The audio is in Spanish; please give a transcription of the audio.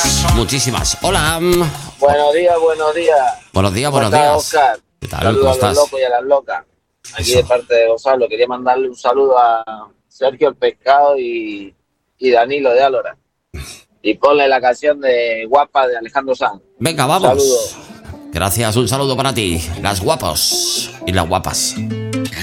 Muchísimas. Hola. Buenos días, buenos días. Buenos días, ¿Cómo buenos estás, días. Oscar? ¿Qué tal? Saludos ¿Cómo a los estás? locos y a las locas. Aquí Eso. de parte de Gonzalo. Quería mandarle un saludo a Sergio el Pescado y Danilo de Álora. Y ponle la canción de Guapa de Alejandro Sanz. Venga, Un saludo. vamos. Gracias, un saludo para ti. Las guapos y las guapas.